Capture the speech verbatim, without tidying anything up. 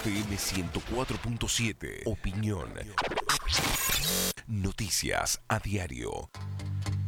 F M ciento cuatro punto siete. Opinión. Noticias a diario.